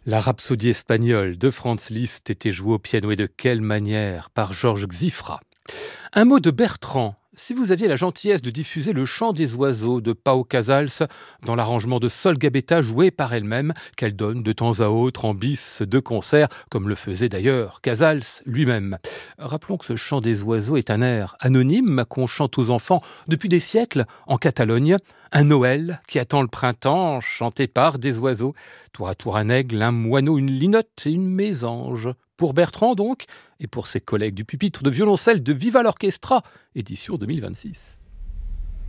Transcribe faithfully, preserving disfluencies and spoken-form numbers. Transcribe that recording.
La rhapsodie espagnole de Franz Liszt était jouée au piano et de quelle manière par Georges Xifra. Un mot de Bertrand. Si vous aviez la gentillesse de diffuser le chant des oiseaux de Pau Casals dans l'arrangement de Sol Gabetta joué par elle-même, qu'elle donne de temps à autre en bis de concert, comme le faisait d'ailleurs Casals lui-même. Rappelons que ce chant des oiseaux est un air anonyme qu'on chante aux enfants depuis des siècles en Catalogne. Un Noël qui attend le printemps, chanté par des oiseaux. Tour à tour un aigle, un moineau, une linotte et une mésange. Pour Bertrand donc, et pour ses collègues du pupitre de violoncelle de Viva l'Orchestra, édition deux mille vingt-six.